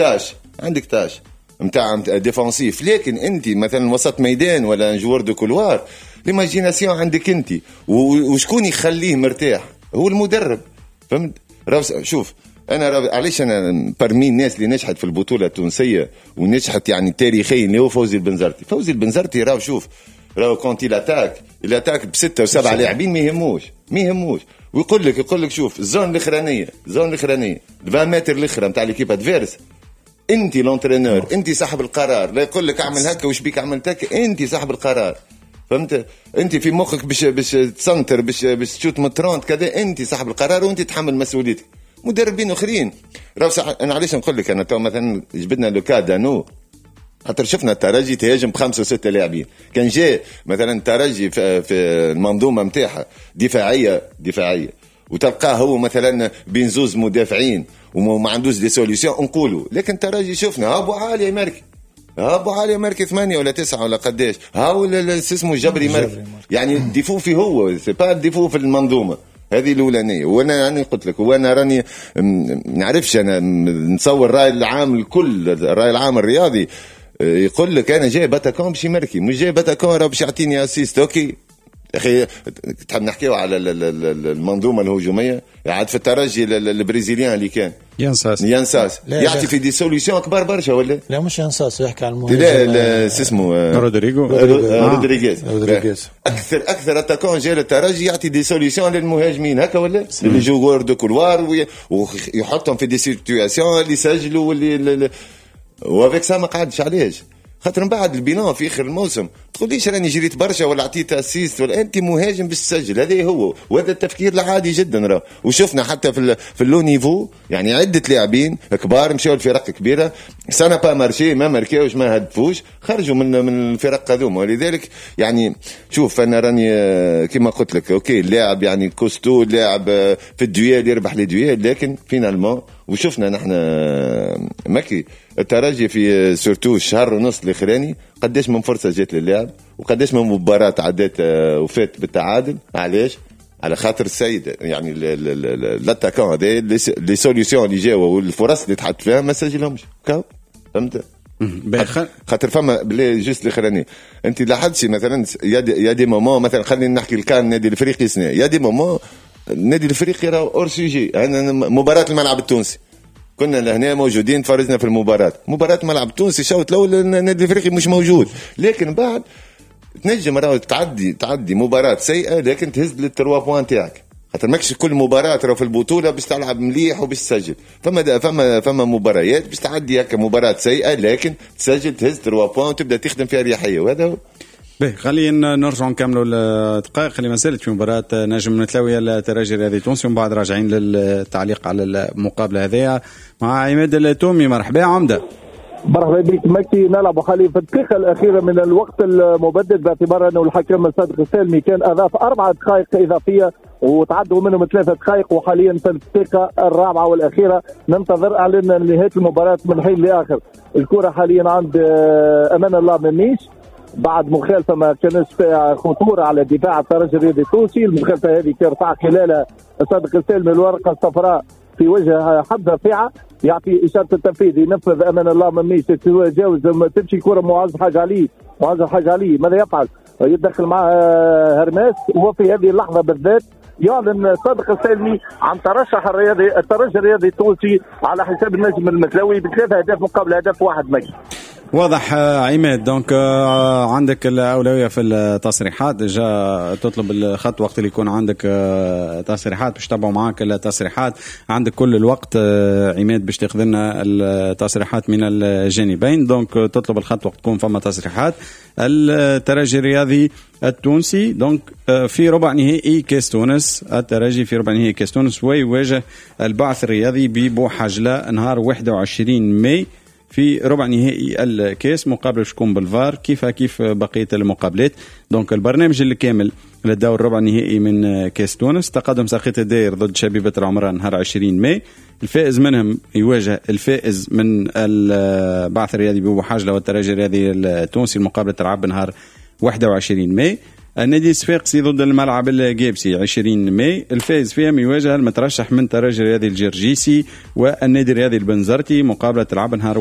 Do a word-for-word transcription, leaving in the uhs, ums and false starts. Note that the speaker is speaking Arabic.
تاش عندك تاش متاع ديفنسيف، لكن انت مثلا وسط ميدان ولا جوار دو كولوار ليماجيناسيون عندك انت، وشكون يخليه مرتاح؟ هو المدرب. فهمت؟ شوف انا علاش انا برمي الناس اللي نجحت في البطوله التونسيه ونجحت يعني تاريخيا اللي هو فوزي البنزرتي. فوزي البنزرتي راهو شوف راهو كونتي لاتاك الاتاك بستة وسبعة لاعبين ما يهموش ما يهموش ويقول لك يقول لك شوف الزون الاخرانيه الزون الاخرانيه عشرين متر الاخرى نتاع ليكيب ادفيرس، انت لونترينور انت صاحب القرار. لا يقول لك اعمل هكا وش بيك عملت هكا، انت صاحب القرار. فهمت؟ انت في مخك باش باش تسنتر باش باش تشوت مترونت كذا، انت صاحب القرار وانت تحمل مسؤوليتك. مدربين اخرين راهو انا علاش نقول لك انا تو مثلا جبدنا لوكا دانو خاطر شفنا الترجي تهاجم بخمسة وستة لاعبين. كان جاء مثلا الترجي في, في المنظومه نتاعها دفاعيه دفاعيه وتلقاه هو مثلا بين زوز مدافعين وما عندوش دي سوليسيون نقولوا، لكن الترجي شفنا ابو علي مركي ابو علي مركي ثمانية ولا تسعة ولا قداش هاو اسمه جبري مركي، يعني الديفو فيه هو سي با الديفو في المنظومه هذه الاولانيه. وانا يعني قلت لك وانا راني نعرفش انا نصور الراي العام الكل الراي العام الرياضي يقول لك انا جاي باتاكون باش يمركي مش جاي باتاكون راه باش يعطيني اسيست. اوكي اخي تحب نحكيو على المنظومه الهجوميه عاد في الترجي البرازيليان اللي كان ينساس ينساس يعطي في دي سوليسيون كبار برشا ولا لا مش ينساس يحكي على المهاجم لا اسمه رودريغو رودريغيز اكثر اكثر اتاكون جاي الترجي يعطي دي سوليسيون للمهاجمين هكا ولا اللي جوار دو كولوار ويحطهم في دي سيتوياسيون اللي يسجلوا واللي وافيك سا ما قعدش علاش خاطر من بعد البيلان في اخر الموسم تقوليش راني جريت برشا ولا عطيت اسيست ولا انت مهاجم باش تسجل. هذا هو وهذا التفكير العادي جدا راه. وشفنا حتى في في اللو نيفو يعني عده لاعبين كبار مشاو لفرق كبيره سنه با مارشي ما ماركاوش ما هدفوش خرجوا من من الفرق هذوما. ولذلك يعني شوف انا راني كما قلت لك اوكي اللاعب يعني كوستو اللاعب في الدويال يربح لي دويال، لكن فينالمون وشفنا نحن ماكي الترجي في سورتو الشهر ونص الاخراني قداش من فرصه جات للاعب وقداش من مباراه عدت وفات بالتعادل. علاش؟ على خاطر السيد يعني لاتاكون هذا لي سوليسيون اللي جاوا والفرص اللي تحط فيها ما سجلهمش. فهمت؟ خاطر فما بلي جوست الاخراني انت لاحظتي مثلا يا دي مومون مثلا خلينا نحكي الكان النادي الافريقي سنه يا دي مومون النادي الافريقي راه اور سوجي. انا مباراه الملعب التونسي كنا لهنا موجودين فرزنا في المباراه مباراه الملعب التونسي شوط الاول النادي الافريقي مش موجود، لكن بعد تنجم راهو تعدي تعدي مباراه سيئه لكن تهز للتروا بوان تاعك خاطر ماكش كل مباراه ترى في البطوله باش تلعب مليح وباش تسجل. فما فما فما مباريات باش تعدي هكا مباراه سيئه لكن تسجل تهز تروا بوان وتبدا تخدم فيها اريحيه. وهذا هو. باهي خلينا نرجع نكملوا الدقائق اللي ما زالت في مباراة نجم نتلاوي الترجي الرياضي التونسي ومن بعد راجعين للتعليق على المقابلة هذه مع عماد التومي. مرحبا عمدة. مرحبا بك مكي. نلعب حاليا في الدقيقة الأخيرة من الوقت المبدد باعتبار أنه الحكم صادق السالمي كان أضاف أربع دقائق إضافية وتعدوا منهم ثلاثة دقائق وحاليا في الدقيقة الرابعة والأخيرة ننتظر إعلان نهاية المباراة من حين لآخر. الكرة حاليا عند أمان الله منيش بعد مخالفة ما كانش فيها خطورة على دفاع الترجي الرياضي التونسي. المخالفة هذه كان خلال صادق السالمي الورقة الصفراء في وجه حمزة رفيعة يعطي إشارة التنفيذ ينفذ أمان الله منيش تتجاوز تمشي كرة معز حاج علي معز حاج علي ماذا يفعل؟ يدخل مع هرماس وفي هذه اللحظة بالذات يعلن صادق السالمي عن ترشح الرياضي الترجي الرياضي التونسي على حساب النجم المثلوي بثلاثة أهداف مقابل هدف واحد مكي. واضح عماد. دونك عندك الأولوية في التصريحات جا تطلب الخط وقت اللي يكون عندك تصريحات باش تتابعوا معاك التصريحات عندك كل الوقت عماد باش تاخذ لنا التصريحات من الجانبين. دونك تطلب الخط وقت تكون فما تصريحات. الترجي الرياضي التونسي دونك في ربع نهائي كاس تونس الترجي في ربع نهائي كاس تونس ويواجه البعث الرياضي ببوحجلة نهار واحد وعشرين ماي في ربع نهائي الكاس. مقابله شكون بالفار كيف كيف بقيه المقابلات. دونك البرنامج الكامل للدور الربع النهائي من كاس تونس تقدم ساقية الداير ضد شبيبة العمران نهار عشرين ماي. الفائز منهم يواجه الفائز من البعث الرياضي ببوحجلة والترجي الرياضي التونسي. المقابله تلعب نهار واحد وعشرين ماي. النادي الصفاقسي ضد الملعب الجيبسي عشرين ماي، الفائز فيها يواجه المترشح من ترجي الرياضي الجرجيسي والنادي الرياضي البنزرتي، مقابلة تلعب نهار